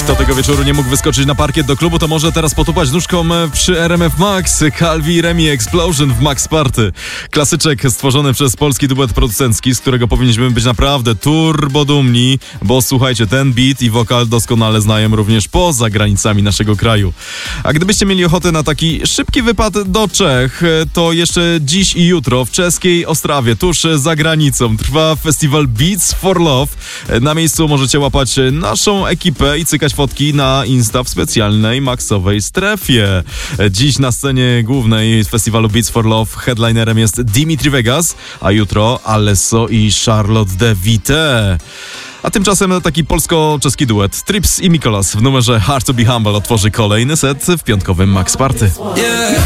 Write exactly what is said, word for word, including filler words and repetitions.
Kto tego wieczoru nie mógł wyskoczyć na parkiet do klubu, to może teraz potupać nóżką przy R M F Max. Calvi i Remi Explosion w Max Party. Klasyczek stworzony przez polski duet producencki, z którego powinniśmy być naprawdę turbo dumni, bo słuchajcie, ten beat i wokal doskonale znają również poza granicami naszego kraju. A gdybyście mieli ochotę na taki szybki wypad do Czech, to jeszcze dziś i jutro w czeskiej Ostrawie, tuż za granicą, trwa festiwal Beats for Love. Na miejscu możecie łapać naszą ekipę i cykać fotki na Insta w specjalnej maxowej strefie. Dziś na scenie głównej festiwalu Beats for Love headlinerem jest Dimitri Vegas, a jutro Alesso i Charlotte de Vite. A tymczasem taki polsko-czeski duet Trips i Mikolas w numerze Hard to be Humble otworzy kolejny set w piątkowym Max Party. Yeah.